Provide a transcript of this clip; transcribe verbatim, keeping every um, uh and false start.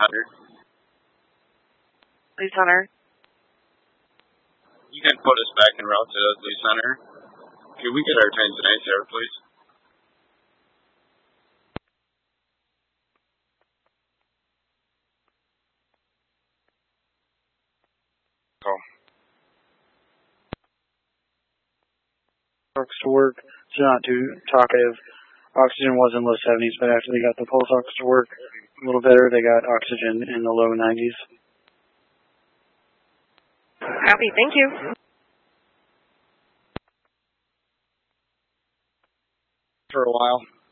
Hunter. Lease Hunter. You can put us back en route to Lease Hunter. Can we get our Tanzanite there, please? Call. Ox to work. It's not too talkative. Oxygen was in low seventies, but after they got the pulse ox to work a little better, they got oxygen in the low nineties. Copy, thank you. For a while.